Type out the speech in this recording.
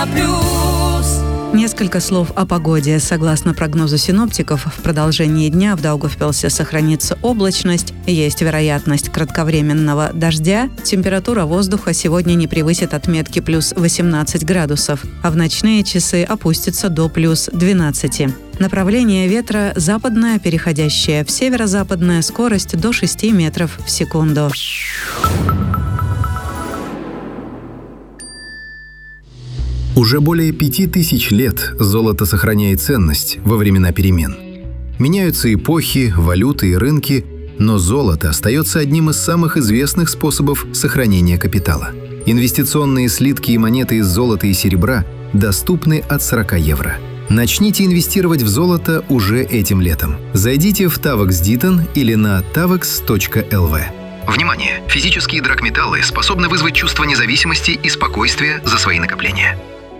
Несколько слов о погоде. Согласно прогнозу синоптиков, в продолжении дня в Даугавпилсе сохранится облачность, есть вероятность кратковременного дождя. Температура воздуха сегодня не превысит отметки плюс 18 градусов, а в ночные часы опустится до плюс 12. Направление ветра западное, переходящее в северо-западное, скорость до 6 метров в секунду. Уже более 5000 лет золото сохраняет ценность во времена перемен. Меняются эпохи, валюты и рынки, но золото остается одним из самых известных способов сохранения капитала. Инвестиционные слитки и монеты из золота и серебра доступны от 40 евро. Начните инвестировать в золото уже этим летом. Зайдите в Tavex Ditton или на tavex.lv. Внимание! Физические драгметаллы способны вызвать чувство независимости и спокойствия за свои накопления.